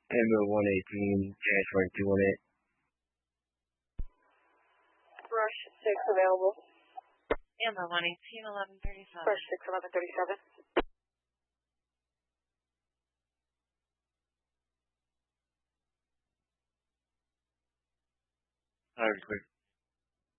Amber 118, transferring 218. Rush 6 available. Amber 118, 1137. Rush 6, 1137. Earthquake.